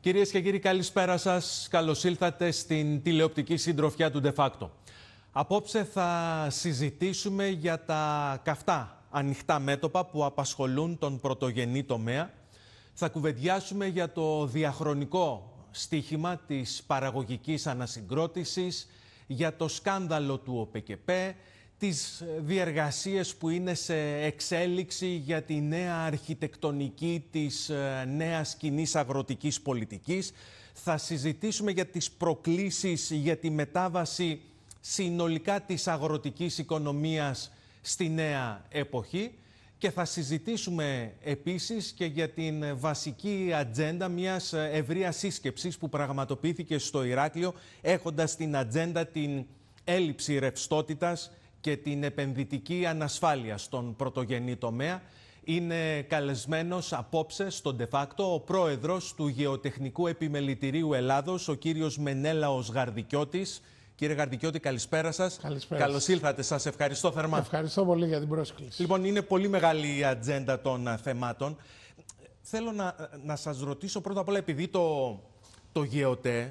Κυρίες και κύριοι, καλησπέρα σας. Καλώς ήλθατε στην τηλεοπτική συντροφιά του De Facto. Απόψε θα συζητήσουμε για τα καυτά ανοιχτά μέτωπα που απασχολούν τον πρωτογενή τομέα. Θα κουβεντιάσουμε για το διαχρονικό στίχημα της παραγωγικής ανασυγκρότησης, για το σκάνδαλο του ΟΠΕΚΕΠΕ, τις διεργασίες που είναι σε εξέλιξη για τη νέα αρχιτεκτονική της νέας κοινής αγροτικής πολιτικής. Θα συζητήσουμε για τις προκλήσεις για τη μετάβαση συνολικά της αγροτικής οικονομίας στη νέα εποχή και θα συζητήσουμε επίσης και για την βασική ατζέντα μιας ευρείας σύσκεψης που πραγματοποιήθηκε στο Ηράκλειο, έχοντας στην ατζέντα την έλλειψη ρευστότητας και την επενδυτική ανασφάλεια στον πρωτογενή τομέα. Είναι καλεσμένος απόψε στο De Facto ο πρόεδρος του Γεωτεχνικού Επιμελητηρίου Ελλάδος, ο κύριος Μενέλαος Γαρδικιώτης. Κύριε Γαρδικιώτη, καλησπέρα σας. Καλησπέρα. Καλώς ήλθατε. Σας ευχαριστώ θερμά. Ευχαριστώ πολύ για την πρόσκληση. Λοιπόν, είναι πολύ μεγάλη η ατζέντα των θεμάτων. Θέλω να σας ρωτήσω πρώτα απ' όλα, επειδή το ΓΕΟΤΕ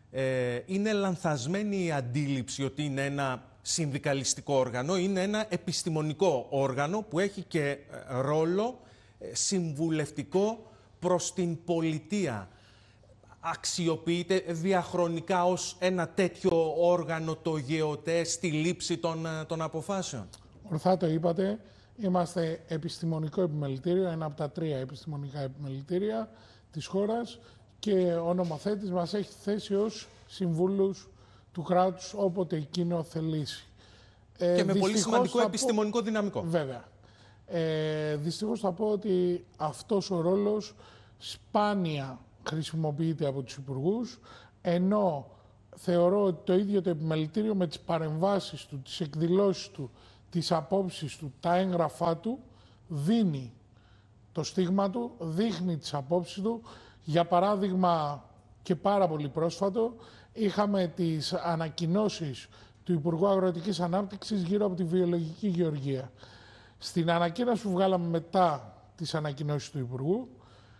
είναι λανθασμένη η αντίληψη ότι είναι ένα συνδικαλιστικό όργανο, είναι ένα επιστημονικό όργανο που έχει και ρόλο συμβουλευτικό προς την πολιτεία. Αξιοποιείται διαχρονικά ως ένα τέτοιο όργανο το ΓΕΟΤΕ στη λήψη των αποφάσεων? Ορθά το είπατε. Είμαστε επιστημονικό επιμελητήριο, ένα από τα 3 επιστημονικά επιμελητήρια της χώρας και ο νομοθέτης μας έχει θέσει ως συμβούλους του κράτους όποτε εκείνο θελήσει. Και με πολύ σημαντικό επιστημονικό δυναμικό. Βέβαια. Δυστυχώς θα πω ότι αυτός ο ρόλος σπάνια χρησιμοποιείται από τους υπουργούς, ενώ θεωρώ ότι το ίδιο το επιμελητήριο με τις παρεμβάσεις του, τις εκδηλώσεις του, τις απόψεις του, τα έγγραφά του, δίνει το στίγμα του, δείχνει τις απόψεις του. Για παράδειγμα, και πάρα πολύ πρόσφατο, είχαμε τις ανακοινώσεις του Υπουργού Αγροτικής Ανάπτυξης γύρω από τη βιολογική γεωργία. Στην ανακοίνωση που βγάλαμε μετά τις ανακοινώσεις του Υπουργού,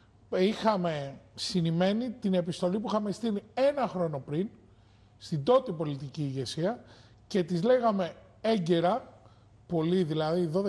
είχαμε συνημμένη την επιστολή που είχαμε στείλει 1 χρόνο πριν στην τότε πολιτική ηγεσία και τις λέγαμε έγκαιρα, πολύ δηλαδή 12